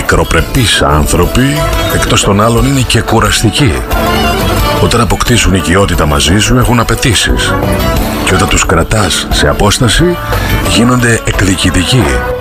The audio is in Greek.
μικροπρεπείς άνθρωποι, εκτός των άλλων, είναι και κουραστικοί. Όταν αποκτήσουν οικειότητα μαζί σου έχουν απαιτήσεις. Και όταν τους κρατάς σε απόσταση γίνονται εκδικητικοί.